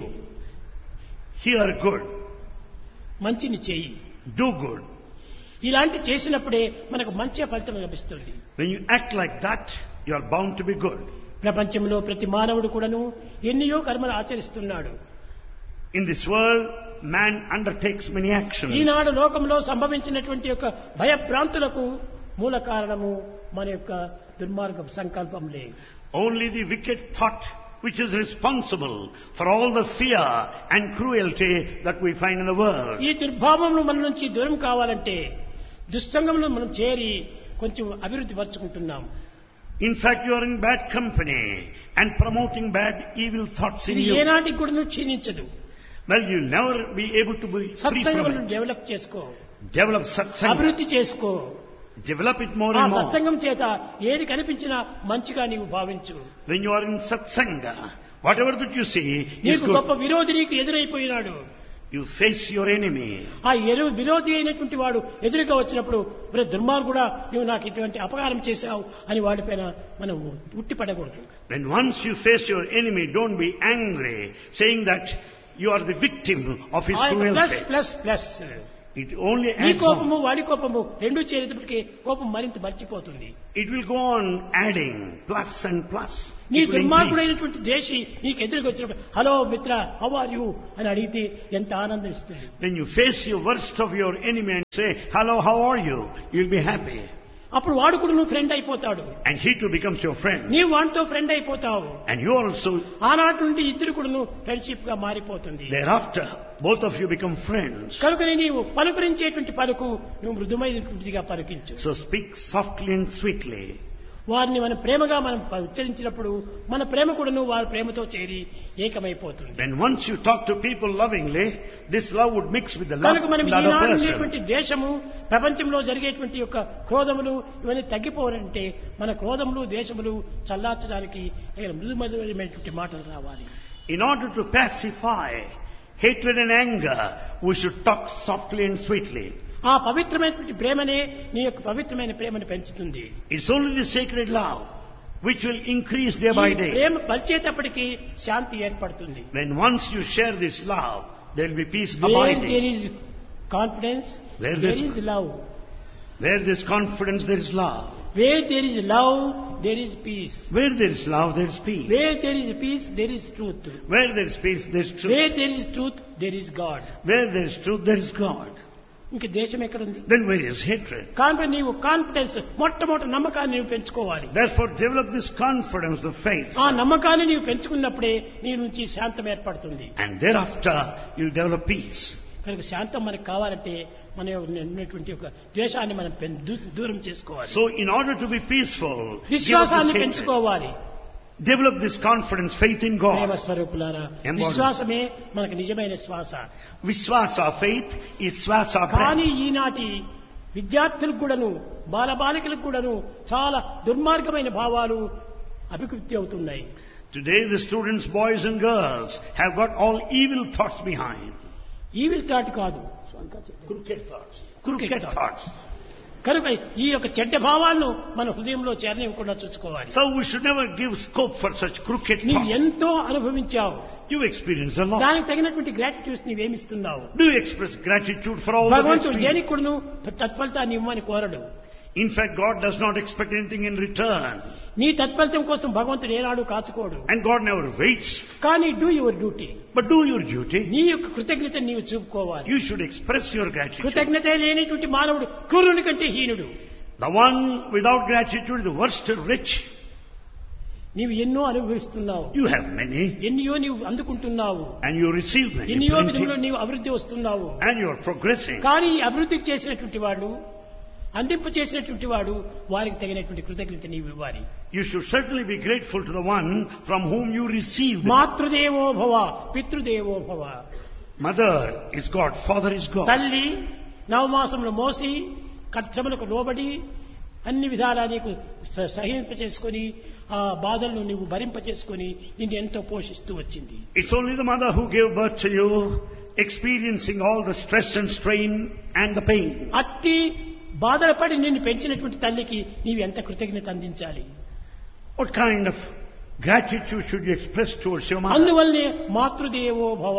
Hear good. మంచిని చెయ్యి. Do good. ఇలాంటి చేసినప్పుడే మనకు మంచి ఫలితం లభిస్తుంది. When you act like that, you are bound to be good. ప్రపంచంలో ప్రతి మానవుడు కూడాను ఎన్నో కర్మలు ఆచరిస్తున్నాడు. In this world, man undertakes many actions. ఈనాడు లోకంలో సంభవించినటువంటి యొక్క భయభ్రాంతులకు మూల కారణము మన యొక్క దుర్మార్గ సంకల్పంలే. Only the wicked thought which is responsible for all the fear and cruelty that we find in the world. ఈ దుర్భావములు మన నుంచి దూరం కావాలంటే దుస్సంగంలో మనం చేరి కొంచెం అభివృద్ధి పరుచుకుంటున్నాం. In fact, you are in bad company and promoting bad, evil thoughts in ఇది you. ఏనాటికి కూడా క్షీణించదు. Well, you'll never be able to be free from సత్సంగం it. డెవలప్ చేసుకో, Develop satsanga. అభివృద్ధి చేసుకో. Develop it more ఆ and more. సత్సంగం చేత ఏది కనిపించినా మంచిగా నీవు భావించు. When you are in satsanga, whatever that you see is నీకు good. గొప్ప విరోధి నీకు ఎదురైపోయినాడు. You face your enemy. ఆ విరోధి అయినటువంటి వాడు ఎదురుగా వచ్చినప్పుడు ఒరే దుర్మార్గుడా నువ్వు నాకు ఇటువంటి అపకారం చేశావు అని వాడిపైన మనం ఉట్టిపడకూడదు. When once you face your enemy, don't be angry, saying that you are the victim of his plus cruelty. Plus plus It only నీ adds కోపము on. వాడి కోపము రెండు చేరేటప్పటికీ కోపం మరింత మర్చిపోతుంది. It will go on adding plus and plus. నీ It will increase. దుర్మార్గుడైనటువంటి దేశి నీకు ఎదురుగా వచ్చినప్పుడు హలో మిత్ర హౌ ఆర్ యూ అని అడిగితే ఎంత ఆనందం ఇస్తుంది. When you face your worst of your enemy and say, hello, how are you? You'll be happy. అప్పుడు వాడు కూడా నువ్వు ఫ్రెండ్ అయిపోతాడు. And he too becomes your friend. నీవు వాడితో ఫ్రెండ్ అయిపోతావు. And you also, ఆనాటి నుండి ఇద్దరు కూడా నువ్వు ఫ్రెండ్షిప్ గా మారిపోతుంది. thereafter, both of you become friends. కనుకనే నీవు పలుకరించేటువంటి పలుకు నువ్వు మృదుమైనటువంటిదిగా పలికించు. So speak softly and sweetly. వారిని మనం ప్రేమగా మనం ఉచ్చరించినప్పుడు మన ప్రేమ కూడాను వారి ప్రేమతో చేరి ఏకమైపోతుంది. When once you talk to people lovingly, this love would mix with the love కనుక of మనం the other ఈనాడు person. ఉండేటువంటి దేశము ప్రపంచంలో జరిగేటువంటి యొక్క క్రోధములు ఇవన్నీ తగ్గిపోవాలంటే మన క్రోధములు దేశములు చల్లార్చడానికి మృదుమధురమైనటువంటి మాటలు రావాలి. In order to pacify hatred and anger, we should talk softly and sweetly. ఆ పవిత్రమైనటువంటి ప్రేమనే నీ యొక్క పవిత్రమైన ప్రేమను పెంచుతుంది. It's only the sacred love which will increase day by ఈ day. ప్రేమ పరిచేటప్పటికి శాంతి ఏర్పడుతుంది. When once you share this love, there will be peace Where there abiding. is confidence, Where there there's- is love. Where there is confidence, there is love. Where there is love, there is peace. Where there is love, there is peace. Where there is peace, there is truth. Where there is peace, there is Where truth. there is truth, there is God. Where there is truth, there is God. ఇంక దేశం ఎక్కడుంది? Then where is hatred? కాబట్టి నీవు confidence మొట్టమొదటి నమ్మకాన్ని నీవు పెంచుకోవాలి. Therefore, develop this confidence, the faith. ఆ నమ్మకాన్ని నీవు పెంచుకున్నప్పుడే నీ నుంచి శాంతం ఏర్పడుతుంది. And thereafter, you develop peace. కనుక శాంతం మనకు కావాలంటే మన ఉన్నటువంటి ఒక ద్వేషాన్ని మనం దూరం చేసుకోవాలి. So, in order to be peaceful, give up విశ్వాసాన్ని this hatred. పెంచుకోవాలి. Develop this confidence, faith in Prema God. స్వరూపులారా, Embodiment. విశ్వాసమే మనకు నిజమైన శ్వాస. Vishwasa, faith is swasa కానీ breath. ఈనాటి విద్యార్థులకు కూడాను బాలబాలికలకు కూడాను చాలా దుర్మార్గమైన భావాలు అభివృద్ధి అవుతున్నాయి. Today, the students, boys and girls, have got all evil thoughts behind. Evil thought కాదు, Crooked thoughts. Crooked Crooked thoughts. కనుక ఈ యొక్క చెడ్డ భావాలను మన హృదయంలో చేరనివ్వకుండా చూసుకోవాలి. So we should never give scope for such crooked నీవు thoughts. ఎంతో అనుభవించావు, You experience a lot. దానికి తగినటువంటి gratitudes నీవేమిస్తున్నావు? Do you express gratitude for all that భగవంతుడు experience? దేనికి కూడాను తత్ఫలితాన్ని ఇవ్వమని కోరడు. In fact, God does not expect anything in return. నీ తత్ఫలితం కోసం భగవంతుడు ఏనాడు కాచుకోడు. And God never waits. కానీ do your duty. But do your duty. నీ యొక్క కృతజ్ఞత నీవు చూపుకోవాలి. You should express your gratitude. కృతజ్ఞత లేనిటువంటి మానవుడు క్రూరుని కంటే హీనుడు. The one without gratitude is the worst rich. నీవు ఎన్నో అనుభవిస్తున్నావు, You have many. ఎన్నో నీవు అందుకుంటున్నావు, And you receive many. ఎన్నో plenty, విధంలో నీవు అభివృద్ధి వస్తున్నావు. And you are progressing. కానీ ఈ అభివృద్ధి చేసినటువంటి వాడు, అందింప చేసినటువంటి వాడు, వారికి తగినటువంటి కృతజ్ఞత నీవు ఇవ్వాలి. You should certainly be grateful to the one from whom you received. మాతృదేవో భవ, పితృదేవో భవ. Mother is God, father is God. తల్లి నవమాసంలో మోసి కష్టములకు లోబడి అన్ని విధాలా నీకు సహింప చేసుకొని ఆ బాధలను నీవు భరింప చేసుకొని నిన్ను ఎంతో పోషిస్తూ వచ్చింది. It's only the mother who gave birth to you, experiencing all the stress and strain and the pain. అట్టి బాధల పడి నిన్ను పెంచినటువంటి తల్లికి నీవు ఎంత కృతజ్ఞత అందించాలి? What kind of gratitude should you express towards your mother? అందువల్లే మాతృదేవో భవ.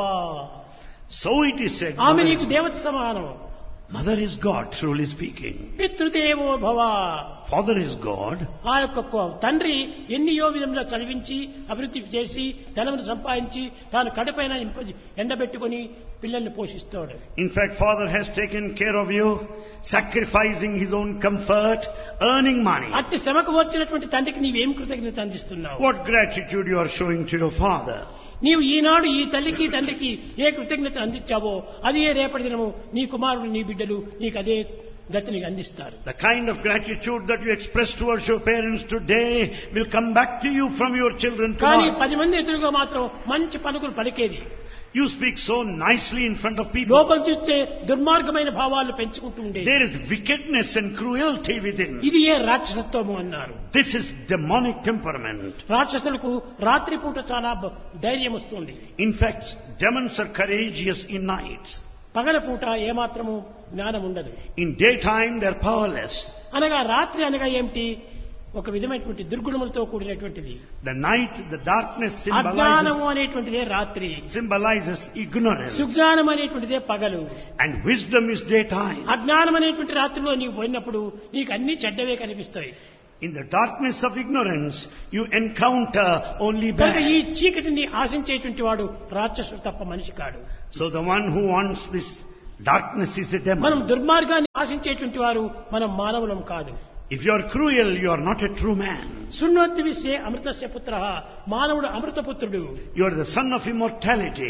So it is said, ఆమె mother నీకు is, దేవత సమానం. mother is God, truly speaking. పితృదేవో భవ. Father is God. ఆ యొక్క తండ్రి ఎన్నియో విధంగా చదివించి అభివృద్ధి చేసి ధనమును సంపాదించి తాను కడపైన ఎండబెట్టుకుని పిల్లల్ని పోషిస్తాడు. In fact, father has taken care of you, sacrificing his own comfort, earning money. అట్టి శ్రమకు వచ్చినటువంటి తండ్రికి నీవేం కృతజ్ఞత అందిస్తున్నావు? What gratitude you are showing to your father. నీవు ఈనాడు ఈ తల్లికి తండ్రికి ఏ కృతజ్ఞత అందించావో అది ఏ రేపటి దినము నీ కుమారుడు నీ బిడ్డలు నీకు అదే గతిని అందిస్తారు. The kind of gratitude that you express towards your parents today will come back to you from your children కానీ tomorrow. 10 మంది ఎదురుగా మాత్రం మంచి పలుకులు పలికేది. You speak so nicely in front of people. లోపల చూస్తే దుర్మార్గమైన భావాలు పెంచుకుంటూ ఉండేది. There is wickedness and cruelty within. ఇది ఏ రాక్షసత్వము అన్నారు. This is demonic temperament. రాక్షసులకు రాత్రిపూట చాలా ధైర్యం వస్తుంది. In fact, demons are courageous in nights. పగలపూట ఏమాత్రము జ్ఞానం ఉండదు. In daytime, they are powerless. అనగా రాత్రి అనగా ఏమిటి? ఒక విధమైనటువంటి దుర్గుణములతో కూడినటువంటిది. The night, the darkness అజ్ఞానము అనేటువంటిదే రాత్రి, symbolizes ignorance. సుజ్ఞానం అనేటువంటిదే పగలు. And wisdom is daytime. అజ్ఞానం అనేటువంటి రాత్రిలో నీవు పోయినప్పుడు నీకు అన్ని చెడ్డవే కనిపిస్తాయి. In the darkness of ignorance, you encounter only కనుక ఈ bad. చీకటిని ఆశించేటువంటి వాడు రాక్షసుడు తప్ప మనిషి కాడు. So the one who wants this darkness is a మనం demon. దుర్మార్గాన్ని ఆశించేటువంటి వారు మనం మానవులం కాదు. If you are cruel, you are not a true man. శృణ్వతి విషే అమృతస్య పుత్రః, మానవుడు అమృతపుత్రుడు. You are the son of immortality.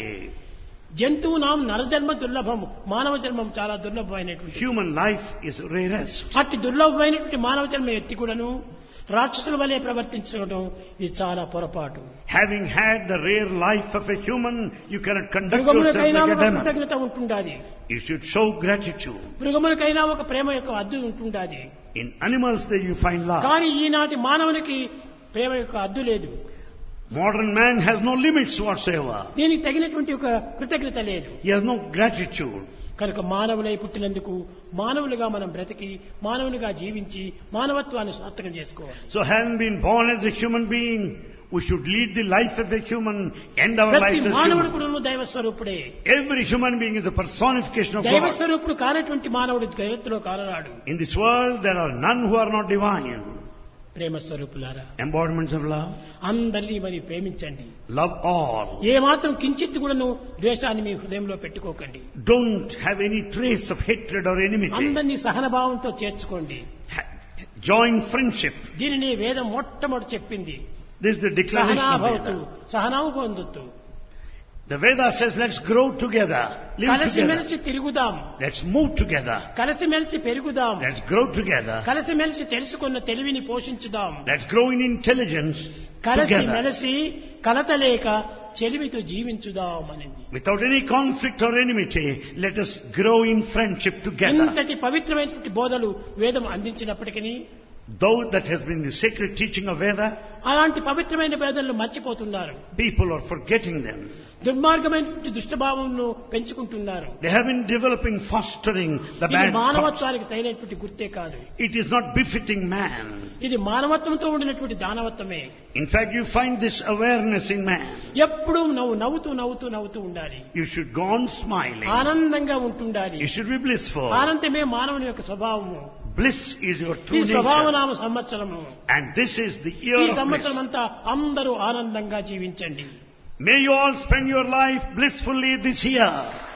జంతువునాం నరజన్మ దుర్లభం, మానవ జన్మం చాలా దుర్లభమైనటువంటి. Human life is rarest. అట్టి దుర్లభమైనటువంటి మానవ జన్మ ఎత్తి కూడాను రాక్షసుల వలె ప్రవర్తించడం ఇది చాలా పొరపాటు. Having had the rare life of a human, you cannot conduct yourself మృగములకైనా like a ఒక demon. కృతజ్ఞత ఉంటుండాలి. You should show gratitude. మృగములకైనా ఒక ప్రేమ యొక్క హద్దు ఉంటుండాలి. In animals there you find love. కానీ ఈనాటి మానవునికి ప్రేమ యొక్క హద్దు లేదు. Modern man has no limits whatsoever. దీనికి తగినటువంటి ఒక కృతజ్ఞత లేదు. He has no gratitude. కనుక మానవులై పుట్టినందుకు మానవులుగా మనం బ్రతికి మానవులుగా జీవించి మానవత్వాన్ని సార్థకం చేసుకోవాలి. So having been born as a human being, we should lead the life of a human, end our ప్రతి lives as మానవుడు human. కూడా దైవ స్వరూపుడే. Every human being is the personification of దైవ God. స్వరూపుడు కానటువంటి మానవుడు జగత్తులో కానరాడు. In this world there are none who are not divine. ప్రేమ స్వరూపులారా, Embodiments of love. అందరినీ మరి ప్రేమించండి. Love all. ఏ మాత్రం కించిత్ కూడాను ద్వేషాన్ని మీ హృదయంలో పెట్టుకోకండి. Don't have any trace of hatred or enmity. అందరినీ సహనభావంతో చేర్చుకోండి. Join friendship. దీనిని వేదం మొట్టమొదటి చెప్పింది. This is the declaration of సహనాభవతు, Veda. సహనావు పొందుతూ, The Veda says, let's grow together, live కలిసిమెలిసి together, తిరుగుదాం, let's move together, కలిసిమెలిసి పెరుగుదాం, let's grow together, కలిసిమెలిసి తెలుసుకున్న తెలివిని పోషించుదాం, let's grow in intelligence together. కలిసిమెలిసి కలతలేక చెలిమితో జీవించుదాం అనేది. Without any conflict or enmity, let us grow in friendship together. ఇంతటి పవిత్రమైనటువంటి బోధలు వేదం అందించినప్పటికీ Though that has been the sacred teaching of Veda, అలాంటి పవిత్రమైన బోధనలు మర్చిపోతున్నారు. people are forgetting them. దుర్మార్గమైనటువంటి దుష్టభావంను పెంచుకుంటున్నారు. They have been developing, fostering the ఇది bad thoughts. మానవత్వానికి తగినటువంటి గుర్తే కాదు. It is not befitting man. ఇది మానవత్వంతో ఉండినటువంటి దానవత్వమే. In fact, you find this awareness in man. ఎప్పుడూ నవ్వుతూ ఉండాలి. You should go on smiling. ఆనందంగా ఉంటుండాలి. You should be blissful. ఆనందమే మానవుని యొక్క స్వభావము. Bliss is your ఈ true nature. స్వభావనామ సంవత్సరము. And this is the year ఈ of bliss. సంవత్సరం అంతా అందరూ ఆనందంగా జీవించండి. May you all spend your life blissfully this year.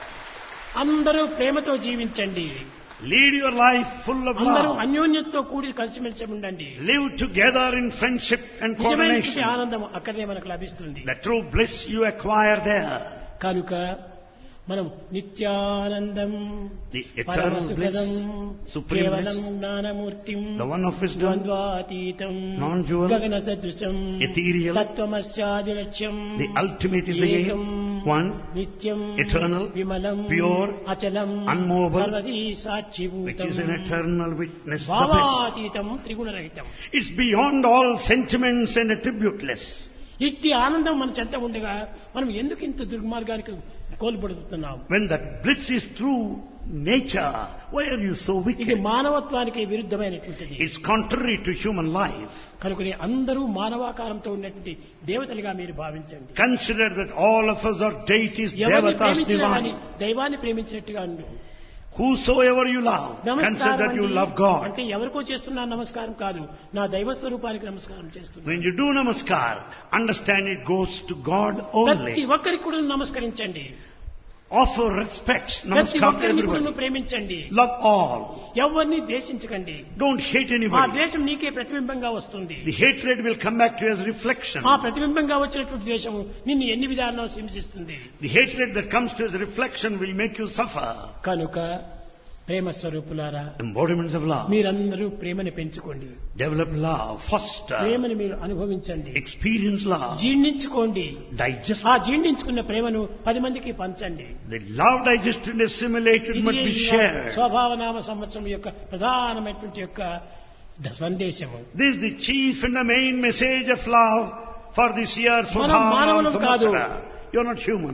అందరూ ప్రేమతో జీవించండి. Lead your life full of అందరూ love. అన్యోన్యతతో కూడి కలిసిమెలిసి ఉండండి. Live together in friendship and నిజమైనటువంటి coordination. ఆనందం అక్కడే మనకు లభిస్తుంది. The true bliss you acquire there. కనుక మనం నిత్యానందం The పరమ eternal bliss, సుఖదం supreme కేవలం bliss, జ్ఞానమూర్తిం the one of wisdom, ద్వంద్వాతీతం non-dual, గగన సదృశం ethereal, తత్వమస్యాది లక్ష్యం the ultimate is the ఏకం aim, one, నిత్యం eternal, విమలం pure, అచలం unmovable, సర్వదీ which సాక్షిభూతం is an eternal witness, the bliss. భావాతీతం త్రిగుణరహితం. It's beyond all sentiments and attributeless. ఇట్టి ఆనందం మన చెంత ఉండగా మనం ఎందుకు ఇంత దుర్మార్గానికి కోల్పడుతున్నాం? When that bliss is true nature, why are you so ఇది wicked? మానవత్వానికి విరుద్ధమైనటువంటిది. It's contrary to human life. కనుకనే అందరూ మానవాకారంతో ఉన్నటువంటి దేవతలుగా మీరు భావించండి. Consider that all of us are deities, ఎవరిని devatas ప్రేమించినా కానీ divine. దైవాన్ని ప్రేమించినట్టుగా ఉండు. Whosoever you love, consider నమస్కారం that you అండి. love God. అంటే ఎవరికో చేస్తున్నా నమస్కారం కాదు, నా దైవ స్వరూపానికి నమస్కారం చేస్తున్నా. When you do namaskar, understand it goes to God only. ప్రతి ఒక్కరికి కూడా నమస్కరించండి. Offer respects, ప్రతి namaskar to ఒక్కరిని కూడా everybody. ప్రేమించండి. Love all. ఎవరిని ద్వేషించకండి. Don't hate ఆ anybody. ద్వేషం నీకే ప్రతిబింబంగా వస్తుంది. The hatred will come back to you as reflection. ఆ ప్రతిబింబంగా వచ్చినటువంటి ద్వేషము నిన్ను ఎన్ని విధాల్లో హింసిస్తుంది. The hatred that comes to you as reflection will make you suffer. కనుక ప్రేమ స్వరూపులారా, Embodiments of love. మీరందరూ ప్రేమని పెంచుకోండి. Develop love, foster, ప్రేమని మీరు అనుభవించండి, experience love, జీర్ణించుకోండి. digest. ఆ జీర్ణించుకున్న ప్రేమను 10 మందికి పంచండి. The love digested and assimilated must be ఇది shared. స్వభావనామ సంవత్సరం యొక్క ప్రధానమైనటువంటి యొక్క సందేశము. This is the chief and the main message of love for this year. మనం మానవులం కాదు. You are not human.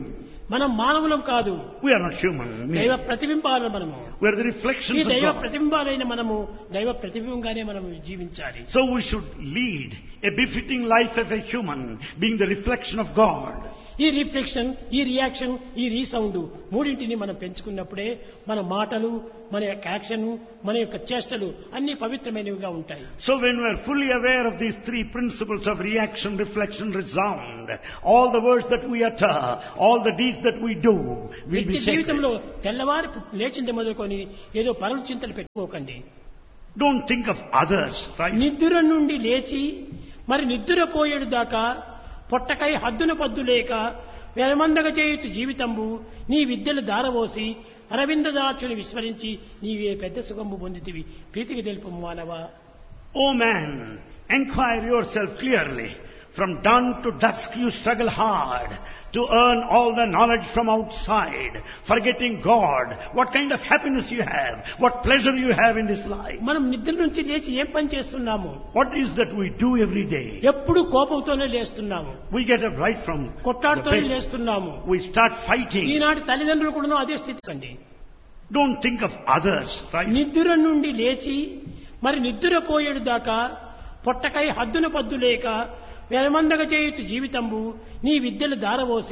మనం మానవులం కాదు, We are not human. దైవ ప్రతిబింబాలు మనము. We are the ఈ reflections of దైవ God. ప్రతిబింబాలైన మనము దైవ ప్రతిబింబంగానే మనం జీవించాలి. So we should lead a befitting life as a human, being the reflection of God. ఈ రిఫ్లెక్షన్, ఈ రియాక్షన్, ఈ రీసౌండ్ మూడింటిని మనం పెంచుకున్నప్పుడే మన మాటలు, మన యొక్క యాక్షన్, మన యొక్క చేష్టలు అన్ని పవిత్రమైనవిగా ఉంటాయి. So when we are fully aware of these three principles of reaction, reflection, resound, all the words that we utter, all the deeds that we do will be నిత్య జీవితంలో sacred. తెల్లవారి లేచింది మొదలుకొని ఏదో పరుల చింతలు పెట్టుకోకండి. Don't think of others, right? నిద్ర నుండి లేచి మరి నిద్రపోయేడు దాకా పొట్టకై హద్దున పద్దు లేక వెలమందగ చేయుచు జీవితంబు నీ విద్యలు దారవోసి అరవిందదాచుని విస్మరించి నీవే పెద్ద సుఖంబు పొందితివి ప్రీతికి తెలుపు మానవా. O man, inquire yourself clearly. From dawn to dusk you struggle hard to earn all the knowledge from outside, forgetting God. What kind of happiness you have, what pleasure you have in this life. మనం నిద్ర నుంచి లేచి ఏం పని చేస్తున్నాము? What is that we do every day? ఎప్పుడు కోపంతోనే లేస్తున్నాము, We get up right from the కొట్లాడుతూనే bed. లేస్తున్నాము. We start fighting. ఈనాటి తల్లిదండ్రులు కూడా అదే స్థితి కండి. Don't think of others, right? నిద్ర నుండి లేచి మరి నిద్రపోయేడు దాకా పొట్టకై హద్దున పద్దు లేక వెలమందగ చేయుచు జీవితంబు నీ విద్యలు దారవోసి